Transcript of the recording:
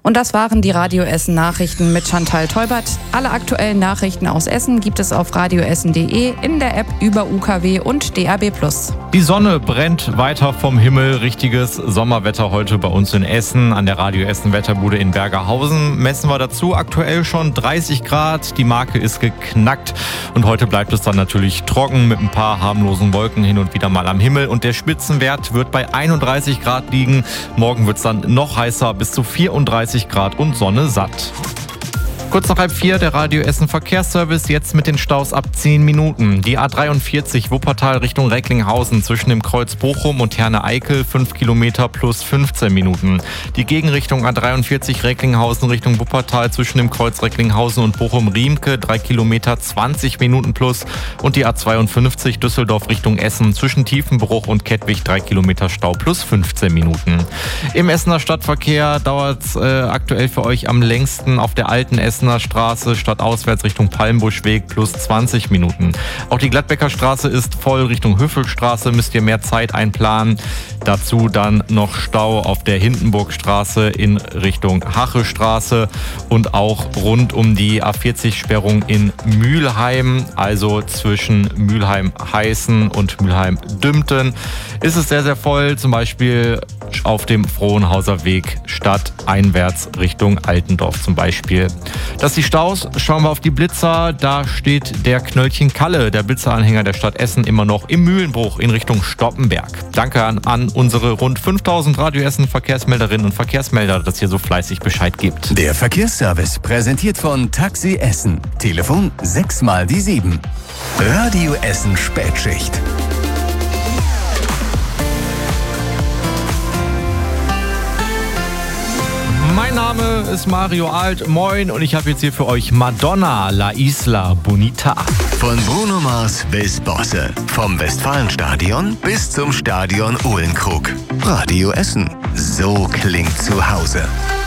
Und das waren die Radio Essen Nachrichten mit Chantal Teubert. Alle aktuellen Nachrichten aus Essen gibt es auf radioessen.de, in der App über UKW und DAB+. Die Sonne brennt weiter vom Himmel. Richtiges Sommerwetter heute bei uns in Essen. An der Radio Essen Wetterbude in Bergerhausen messen wir dazu aktuell schon 30 Grad. Die Marke ist geknackt. Und heute bleibt es dann natürlich trocken mit ein paar harmlosen Wolken hin und wieder mal am Himmel. Und der Spitzenwert wird bei 31 Grad liegen. Morgen wird es dann noch heißer, bis zu 34 Grad und Sonne satt. Kurz nach 3:30 der Radio Essen Verkehrsservice, jetzt mit den Staus ab 10 Minuten. Die A43 Wuppertal Richtung Recklinghausen zwischen dem Kreuz Bochum und Herne-Eickel 5 Kilometer plus 15 Minuten. Die Gegenrichtung A43 Recklinghausen Richtung Wuppertal zwischen dem Kreuz Recklinghausen und Bochum-Riemke 3 Kilometer 20 Minuten plus. Und die A52 Düsseldorf Richtung Essen zwischen Tiefenbruch und Kettwig 3 Kilometer Stau plus 15 Minuten. Im Essener Stadtverkehr dauert es aktuell für euch am längsten auf der alten Essener Straße stadtauswärts Richtung Palmbuschweg plus 20 Minuten. Auch die Gladbecker Straße ist voll. Richtung Höfelstraße müsst ihr mehr Zeit einplanen. Dazu dann noch Stau auf der Hindenburgstraße in Richtung Hachestraße und auch rund um die A40-Sperrung in Mülheim, also zwischen Mülheim-Heißen und Mülheim-Dümpten, ist es sehr, sehr voll. Zum Beispiel auf dem Frohnhauser Weg stadteinwärts Richtung Altendorf zum Beispiel. Dass die Staus, schauen wir auf die Blitzer. Da steht der Knöllchen Kalle, der Blitzeranhänger der Stadt Essen, immer noch im Mühlenbruch in Richtung Stoppenberg. Danke an unsere rund 5000 Radio Essen Verkehrsmelderinnen und Verkehrsmelder, dass ihr so fleißig Bescheid gibt. Der Verkehrsservice präsentiert von Taxi Essen. Telefon 6 mal die 7. Radio Essen Spätschicht. Mein Name ist Mario Alt, moin, und ich habe jetzt hier für euch Madonna, La Isla Bonita. Von Bruno Mars bis Bosse, vom Westfalenstadion bis zum Stadion Uhlenkrug. Radio Essen, so klingt zu Hause.